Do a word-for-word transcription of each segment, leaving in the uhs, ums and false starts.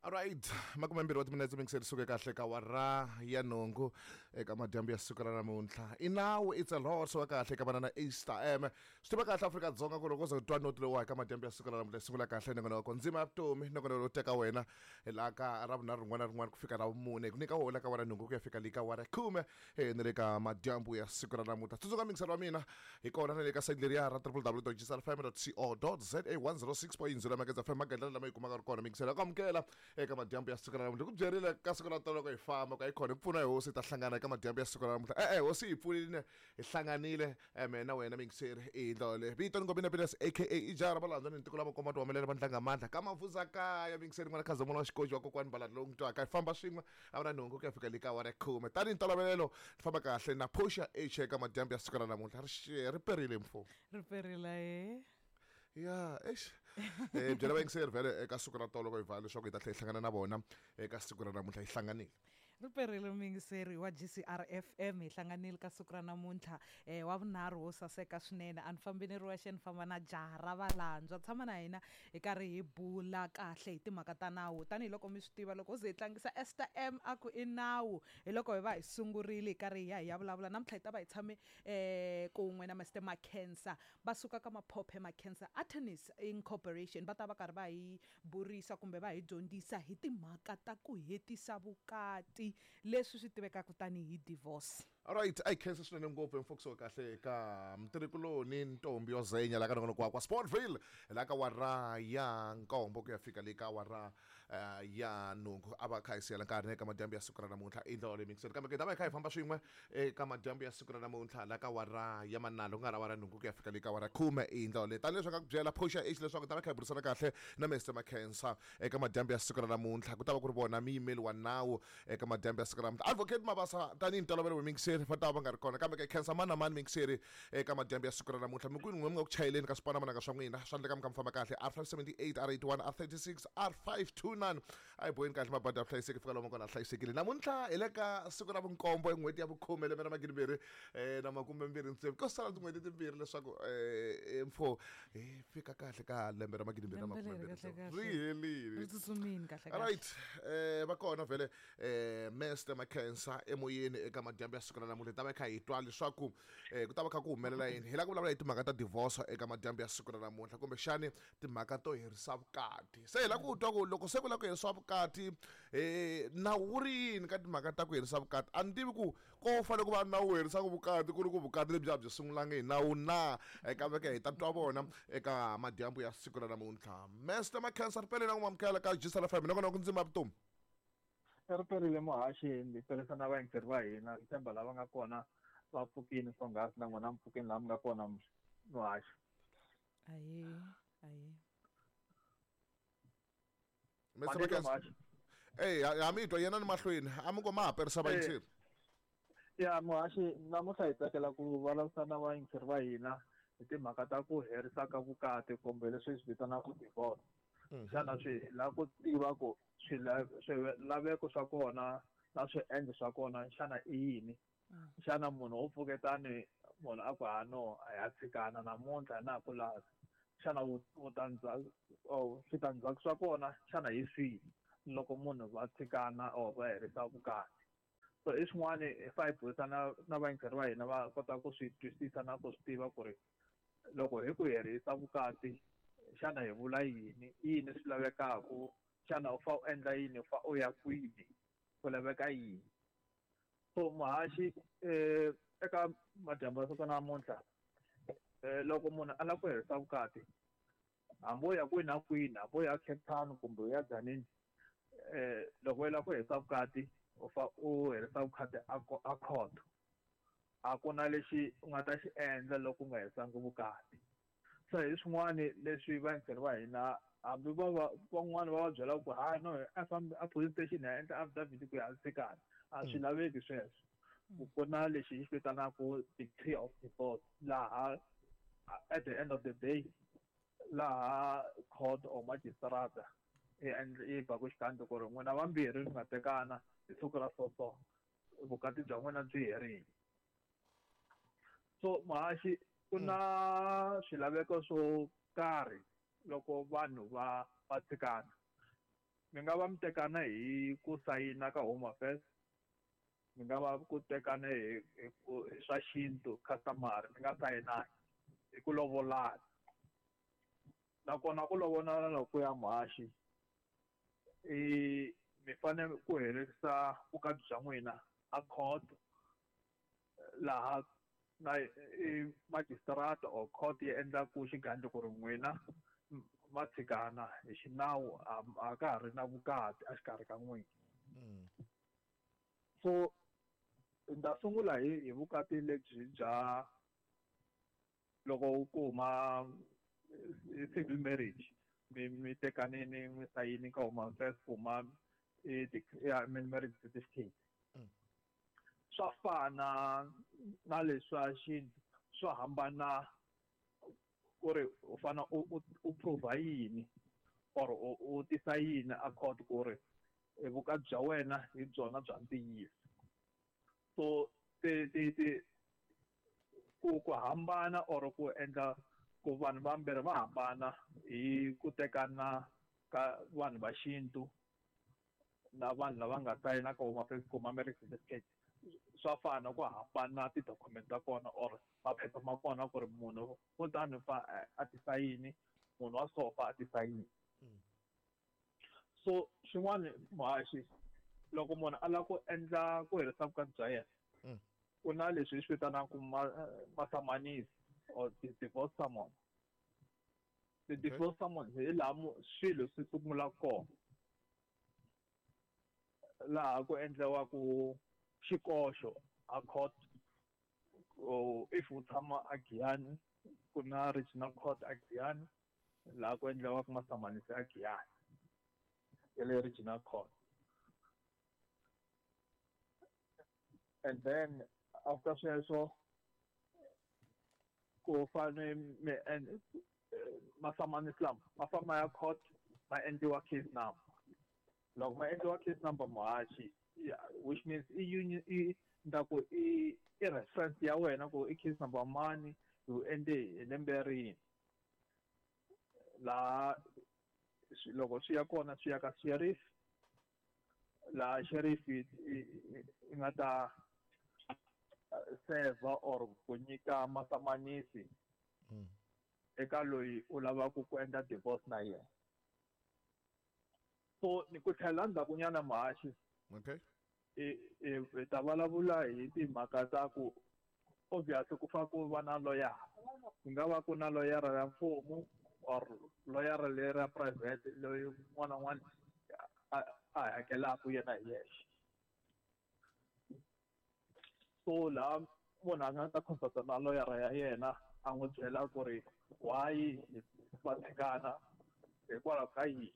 Alright, makumembiri wa timinetse mingiserisuke kahle ka wara ya nhungu eka madyambu ya siku ra namuntlha. I nawu it's a lot so kahle ka vana na Easter em. Swi tiva kahle Afrika-Dzonga ku loko zo twa noti lowa eka madyambu ya siku ra namuntlha sungula kahle ni ngona ku ndzima ya vutomi ni ngona lo teka wena la ka ra vunharhu rin'wana na rin'wana ku fika ra vumune ku nyika wona ka wara nhungu ku ya fika le ka wara khume ni le ka madyambu ya siku ra namuntlha. Tsundzuka mingiseri wa mina hi kona na le ka site leri ya w w w dot g s l f m dot co dot za one oh six point zero mageza F M magandlela lama yi kumaka ri kona mingiseri ya ku amukela eka madyambu ya siku ra namuntlha ku byerile ka siku ra tolo ko hi famba ka hi khona ku pfuna hi hosi ta hlangana eka madyambu ya siku ra namuntlha eh eh hosi hi pfunile hi hlanganile eme na wena mingiseri i ndlole vito ni ngobina Pinas aka Ijara balandza ni tiko lama koma to wamelela vandlanga amandla ka mavuza kaya mingiseri n'wana khazamula wa xikoji wa kokwani balani lowu twaka hi famba swin'we a vona nhungu ku ya fika le ka wara khume tani ntolovelo ni famba kahle na Pusha H eka madyambu ya siku ra namuntlha ri perile mfo ri perile eh ya eish eh byela bayingiseri vele eka siku ra tolo ko hi vala leswaku hi ta hlangana na vona eka siku ra namuntlha hi hlanganile ri perile mingiseri wa G C R F M hi hlanganile ka siku ra namuntlha eh wa vunharhu wo saseka swinene a ni fambini ri wexe ni famba na jaha ra valandzwa tshama na hina hi karhi hi bula kahle hi timhaka ta nawu tanihiloko mi swi tiva loko u ze hi tlangisa Esther M a ku i nawu hi loko hi va hi sungurile hi karhi hi ya hi ya vulavula namuntlha hi ta va hi tshame eh kun'we na Mister Mackenza va suka ka Maphophe Mackenza Attorneys Incorporation va ta va karhi va hi burisa kumbe va hi dyondzisa hi timhaka ta ku hetisa vukati leswi swi tivekaka tanihi divorce. Alright, I khensa swinene ngopfu mfokso kahle ka mtirikuloni ntombi yo zenya la ka nongo kwa kwa Sportville la ka wara ya nkombo ku ya fika le ka wara uh, ya nhungu ava khaisela nkarhi eka madyambu ya siku ra namuntlha i ndlole mingiseri kambe ke ta va kha hi famba swin'we eka madyambu ya siku ra namuntlha la ka wara ya manalo ku nga ra wara nhungu ku ya fika le ka wara khume i ndlole tani leswi nga ku byela Pusha H leswaku ta va kha hi burisana kahle na Mister Mackenza eka madyambu ya siku ra namuntlha ku ta va ku ri vona miyimeli wa nawu eka madyambu ya siku ra namuntlha Advocate Mabasa tani ntolovelo wa mingiseri fata va nga ri kona kambe ka khensa mani na mani mingiseri eka madyambu ya siku ra namuntlha mikwini n'we mi nga ku chayeleni ka swipana mananga swa n'wina swa ndleka mi ka mi famba kahle R five seventy-eight R eighty-one R thirty-six R five twenty-nine a hi boheni kahle mabadi ya vuhlayiseki fika lomu kona hlayisekile namuntlha hi le ka siku ra vunkombo hi n'hweti ya vukhume lembe ra magidimbirhi um na makumembirhi ntsevu ko sala tin'hweti timbirhi leswaku um mfo hi fika kahle ka lembe ra magidimbirhi na makumembirhi ntsevu ri helile alright um va kona vele um Mister Mackenza emoyeni eka madyambu ya siku ra namuntlha ta va kha hi twa leswaku eh ku ta va kha ku humelela yini hi la ku vulavula hi timhaka ta divorce eka madyambu ya siku ra namuntlha kumbe xani timhaka to herisa vukati se hi la ku twa ku loko se ku la ku herisa vukati eh na wu ri yini ka timhaka ta ku herisa vukati a ni tivi ku ko fanele ku va na wu herisa vukati ku ri ku vukati lebyi byi sungulanga hi nawu na eka veke hi ta twa vona eka madyambu ya siku ra namuntlha Mister Mackenza ripele na ku amukela ka G S L F M na kona ku ndzima vutomi ri perile muhaxi ni pelesa na vayingiseri va hina hi tshemba lava nga kona va pfukini swonghasi na n'wina mpfukini laha mi nga kona muhaxi aye aye Mister Mackenza eh ya mi twa yena ni mahlweni a mi ko ma ha perisa vayingiseri ya muhaxi namuntlha hi tsakela ku vulavurisana na vayingiseri va hina hi timhaka ta ku herisa ka vukati kumbe leswi hi swi vitanaka divorce xana swi la ku tiva ku swilaveko swa kona na swiendlo swa kona xana i yini xana munhu wo pfuketani munhu a ku ha no a ya tshikana namuntlha na ku laha xana vutandzhaku switandzhaku swa kona xana hi swihi loko munhu va tshikana or va herisa vukati so i swin'wana hi fa hi burisana na vayingiseri va hina va kota ku swi twisisa na ku swi tiva ku ri loko hi ku herisa vukati xana hi vula yini yini swi lavekaku xana u fa u endla yini u fa u ya kwini ku laveka yini so muhaxi eh eka madyambu ya siku namuntlha eh loko munhu a lava ku herisa vukati hambi u ya kwini na kwini hambi u ya Cape Town kumbe u ya Dzanini eh loko u lava ku herisa vukati u fa u herisa vukati a court a ku na lexi u nga ta xi endla loko u nga herisangi vukati so hi swin'wana leswi vayingiseri va hina hambi va van'wani va va byela ku ha no a fambi a police station ya endla affidavit ku ya tshikana a swi laveki sweswo ku na lexi hi xi vitanaka decree of divorce laha at the end of the day laha court or magistrate and i ba ku xikandza ku ri n'wina vambirhi mi nga tekana hi siku ra so so vukati bya n'wina byi herile so muhaxi ku na swilaveko swo karhi loko vanhu va va tshikana mi nga va mi tekana hi ku sayina ka home affairs mi nga va ku tekana hi hi ku- hi swa xintu customary mi nga sayinangi hi ku lovolana nakona ku lovolana loko ya mhaxi i mi fanele ku herisa vukati bya n'wina a court laha na i magistrata or court yi endlaku xigandlo ku ri n'wina m- ma tshikana hi xinawu a a ka ha ri na vukati exikarhi ka n'wina Mm. so ni ta sungula hi hi vukati lebyi bya loko ku huma eh, civil marriage mi mi tekanini mi sayini ka huma affairs ku huma i ti- ya mi marriage certificate Mm. swa fana na leswa xintu swo hambana ku ri u fana u u u prove yini or u u tisa yini a court ku ri e vukati bya wena hi byona bya ntiyiso so ti ti ti ku ku hambana or ku endla ku vanhu vambirhi va hambana hi ku tekana ka vanhu va xintu na vanhu lava nga sayina ka huma affairs kuma marriage certificate swa fana ku hambana ti-document ta kona or maphepha ma kona ku ri munhu wo tani fa a- a tisayini munhu wa so fa a tisayini Mm. so xin'wana muhaxi loko munhu a lava ku endla ku herisa vukati bya yena Mm. ku na leswi hi swi vitanaka ma- masamanisi or ti-divorce summons ti-divorce summons hi laha mu- swilo swi sungula kona laha ku endliwaku xikoxo a court or if u tshama a Giyani ku na regional court a Giyani laha ku endliwaka masamanisi a Giyani ya le regional court and then after sweswo ku fane mi and masamanisi lama ma famba ya court ma endliwa case number loko ma endliwa case number muhaxi yeah, which means i union i nda ku i i reference ya wena ku i case number mani u endle hi lembe rini laha swi- loko swi ya kona swi ya ka sheriff laha sheriff i i- i nga ta uh, serva or ku nyika masamanisi Mm. eka loyi u lavaka ku endla divorce na yena so ni ku tlhela ndzhaku nyana muhaxi Okay. i i hi ta vulavula hi timhaka ta ku obviously ku fa ku va na loyara ku nga va ku na loyara ya mfumo or loyara leri ra private loyi n'wana na n'wana a a hakelaka yena hi yexe so laha munhu a nga ta consult na loyara ya yena a n'wi byela ku ri why va tshikana hikwalaho ka yini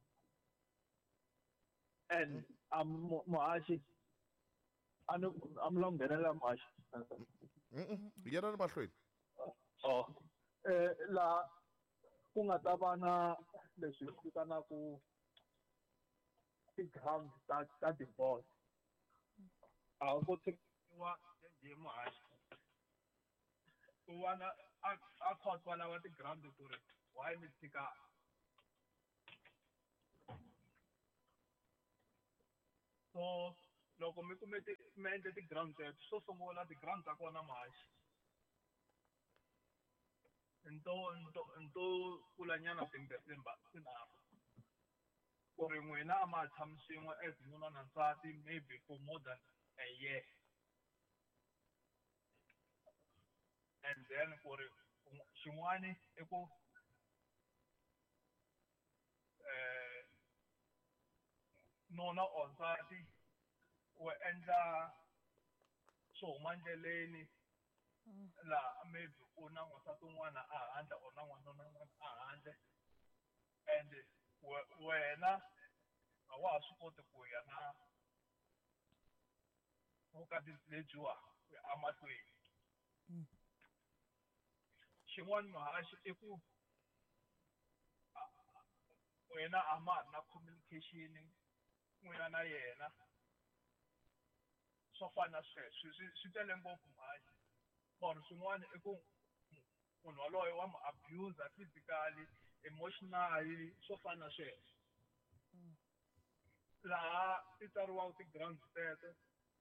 and a mu- muhaxi a ni a mi lo nghenelela muhaxi Mm-mm. Yena ni mahlweni. oh eh laha ku nga ta va na leswi hi vitanaku ti-ground ta ta divorce a ku tshikiwa njhe muhaxi ku va na a a court va lava ti-ground ku ri why mi tshikana so loko mi kume ti mi endle ti-ground teto swo sungula ti-ground ta kona muhaxi nto nto nto kulanyana timbirhi timba tinharhu ku ri n'wina a ma tshami swin'we as nuna na nsati maybe for more than a year and then ku ri xin'wani i ku eh nuna or nsati u endla swo huma ndleleni laha maybe u na n'wansati un'wana a handle or na n'wanuna un'wana a handle and we- wena a wa ha swi koti ku ya na vukati lebyiwa ku ya amahlweni xin'wana muhaxi i ku a- a- wena a ma ha ri na communication n'wina na yena swo fana na sweswo swi swi tele ngopfu muhaxi or swin'wana i ku munhu waloye wa mu abuser physically emotionally swo fana na sweswo laha ti tsariwaka ti-ground teto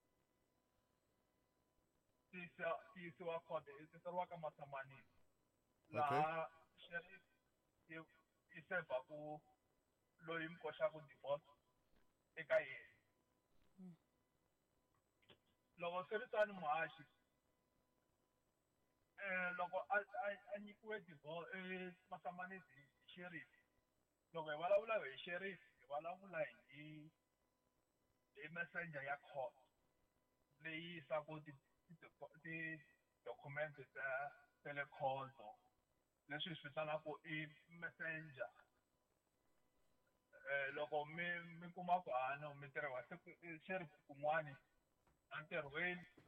ti yisa- ti yisiwa court ti tsariwaka masamanini Okay. laha sheriff yi yi sevaku loyi mi koxaku divorce eka yena loko swi ri tani muhaxi um loko a a a nyikiwe divorce masamanisi hi sheriff loko hi vulavula hi sheriff hi vulavula hi hi messenger ya court leyi yisaku ti ti-document ta ta le khoto leswi hi swi vitanaku i messenger um loko mi mi kuma ku hano mi tirhiwa siku sheriff kun'wani entirhweni